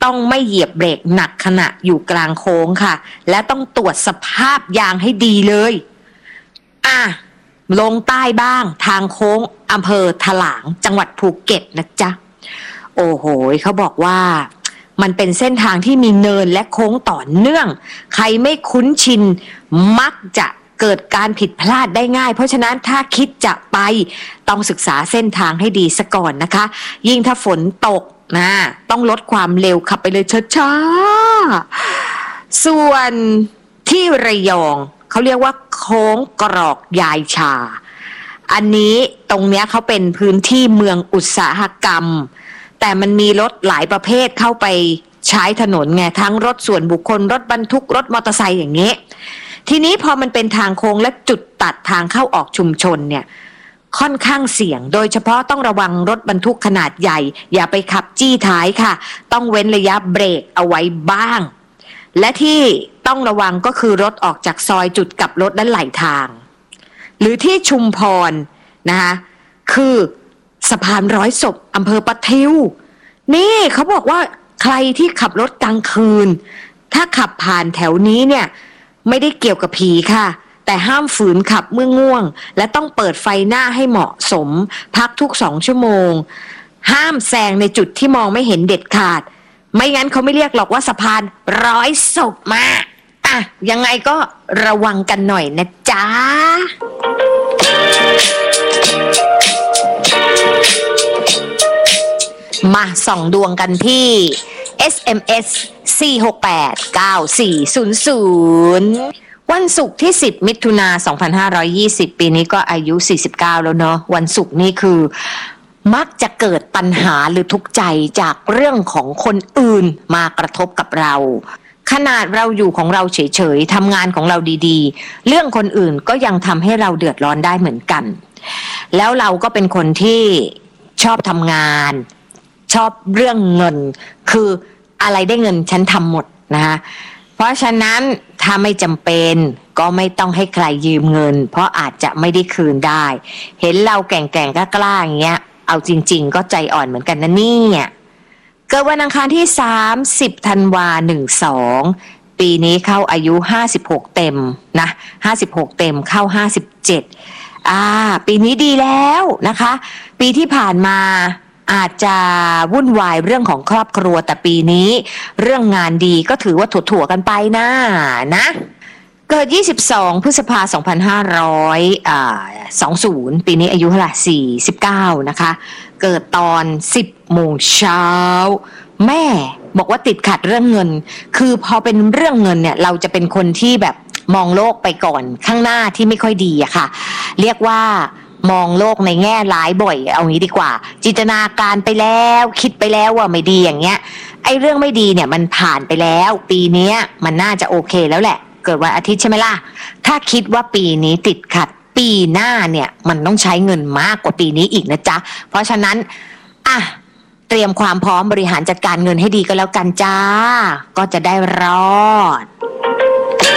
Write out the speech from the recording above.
ต้องไม่เหยียบเบรกหนักขณะอยู่กลางโค้งค่ะและต้องตรวจสภาพยางให้ดีเลยลงใต้บ้างทางโค้งอำเภอถลางจังหวัดภูเก็ตนะจ๊ะโอ้โหเขาบอกว่ามันเป็นเส้นทางที่มีเนินและโค้งต่อเนื่องใครไม่คุ้นชินมักจะเกิดการผิดพลาดได้ง่ายเพราะฉะนั้นถ้าคิดจะไปต้องศึกษาเส้นทางให้ดีซะก่อนนะคะยิ่งถ้าฝนตกนะต้องลดความเร็วขับไปเลยช้าๆส่วนที่ระยองเขาเรียกว่าโค้งกรอกยายชาอันนี้ตรงเนี้ยเขาเป็นพื้นที่เมืองอุตสาหกรรมแต่มันมีรถหลายประเภทเข้าไปใช้ถนนไงทั้งรถส่วนบุคคลรถบรรทุกรถมอเตอร์ไซค์อย่างเงี้ยทีนี้พอมันเป็นทางโค้งและจุดตัดทางเข้าออกชุมชนเนี่ยค่อนข้างเสี่ยงโดยเฉพาะต้องระวังรถบรรทุกขนาดใหญ่อย่าไปขับจี้ท้ายค่ะต้องเว้นระยะเบรกเอาไว้บ้างและที่ต้องระวังก็คือรถออกจากซอยจุดกลับรถด้านไหลทางหรือที่ชุมพรนะคะคือสะพานร้อยศพอำเภอปะทิวนี่เขาบอกว่าใครที่ขับรถกลางคืนถ้าขับผ่านแถวนี้เนี่ยไม่ได้เกี่ยวกับผีค่ะแต่ห้ามฝืนขับเมื่อง่วงและต้องเปิดไฟหน้าให้เหมาะสมพักทุก2 ชั่วโมงห้ามแซงในจุดที่มองไม่เห็นเด็ดขาดไม่งั้นเขาไม่เรียกหรอกว่าสะพานร้อยศพมายังไงก็ระวังกันหน่อยนะจ๊ะมาส่องดวงกันที่ SMS 4689400วันศุกร์ที่10 มิถุนายน 2520ปีนี้ก็อายุ49แล้วเนาะวันศุกร์นี่คือมักจะเกิดปัญหาหรือทุกข์ใจจากเรื่องของคนอื่นมากระทบกับเราขนาดเราอยู่ของเราเฉยๆทำงานของเราดีๆเรื่องคนอื่นก็ยังทำให้เราเดือดร้อนได้เหมือนกันแล้วเราก็เป็นคนที่ชอบทำงานชอบเรื่องเงินคืออะไรได้เงินฉันทำหมดนะคะเพราะฉะนั้นถ้าไม่จำเป็นก็ไม่ต้องให้ใครยืมเงินเพราะอาจจะไม่ได้คืนได้เห็นเราแก่งๆกล้าๆอย่างเงี้ยเอาจริงๆก็ใจอ่อนเหมือนกันนะเนี่ยเกิดวันอังคารที่30 ธันวาคม12ปีนี้เข้าอายุ56เต็มนะ56เต็มเข้า57ปีนี้ดีแล้วนะคะปีที่ผ่านมาอาจจะวุ่นวายเรื่องของครอบครัวแต่ปีนี้เรื่องงานดีก็ถือว่าถั่วๆกันไปนะเกิด22 พฤษภาคม 2520ปีนี้อายุเท่าไหร่49นะคะเกิดตอน 10 โมงเช้าแม่บอกว่าติดขัดเรื่องเงินคือพอเป็นเรื่องเงินเนี่ยเราจะเป็นคนที่แบบมองโลกไปก่อนข้างหน้าที่ไม่ค่อยดีอะค่ะเรียกว่ามองโลกในแง่ร้ายบ่อยเอางี้ดีกว่าจินตนาการไปแล้วคิดไปแล้วว่าไม่ดีอย่างเงี้ยไอ้เรื่องไม่ดีเนี่ยมันผ่านไปแล้วปีนี้มันน่าจะโอเคแล้วแหละเกิดวันอาทิตย์ใช่ไหมล่ะถ้าคิดว่าปีนี้ติดขัดปีหน้าเนี่ยมันต้องใช้เงินมากกว่าปีนี้อีกนะจ๊ะเพราะฉะนั้นเตรียมความพร้อมบริหารจัดการเงินให้ดีก็แล้วกันจ้าก็จะได้รอด